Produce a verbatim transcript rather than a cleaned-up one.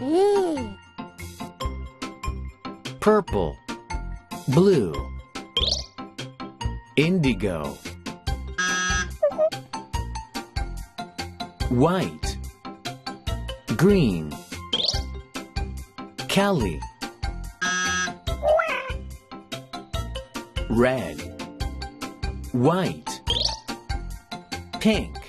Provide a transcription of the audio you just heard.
음. purple, blue, indigo, white, green, Kelly, red, white, pink,